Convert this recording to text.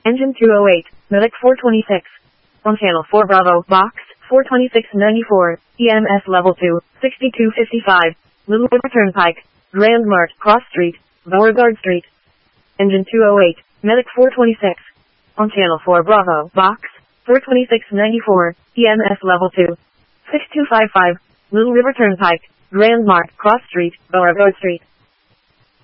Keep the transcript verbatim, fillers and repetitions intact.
Engine two oh eight, Medic four twenty-six. On channel four Bravo, box, four twenty-six ninety-four, E M S level two, sixty-two fifty-five, Little River Turnpike, Grand Mart, Cross Street, Beauregard Street. Engine two oh eight, Medic four twenty-six. On channel four Bravo, box, four twenty-six ninety-four, E M S level two, six two five five, Little River Turnpike, Grand Mart, Cross Street, Beauregard Street.